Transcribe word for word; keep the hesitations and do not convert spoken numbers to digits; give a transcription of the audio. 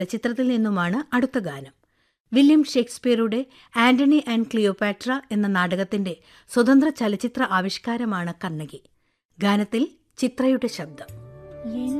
ചിത്രത്തിൽ നിന്നുമാണ് അടുത്ത ഗാനം. വില്യം ഷേക്സ്പിയറുടെ ആന്റണി ആൻഡ് ക്ലിയോപാട്ര എന്ന നാടകത്തിന്റെ സ്വതന്ത്ര ചലച്ചിത്ര ആവിഷ്കാരമാണ് കണ്ണകി. ഗാനത്തിൽ ചിത്രയുടെ ശബ്ദം.